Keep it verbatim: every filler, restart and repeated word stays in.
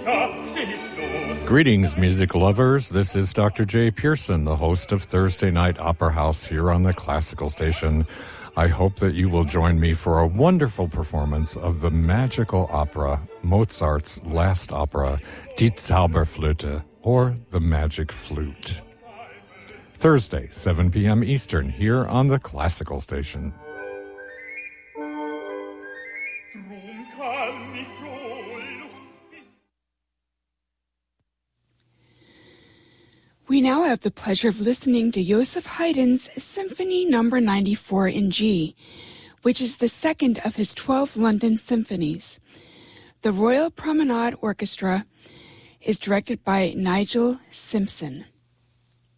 Greetings, music lovers. This is Doctor J. Pearson, the host of Thursday Night Opera House here on the Classical Station. I hope that you will join me for a wonderful performance of the magical opera, Mozart's last opera, Die Zauberflöte, or The Magic Flute. Thursday, seven p.m. Eastern, here on the Classical Station. We now have the pleasure of listening to Joseph Haydn's Symphony Number ninety-four in G, which is the second of his twelve London symphonies. The Royal Promenade Orchestra is directed by Nigel Simpson.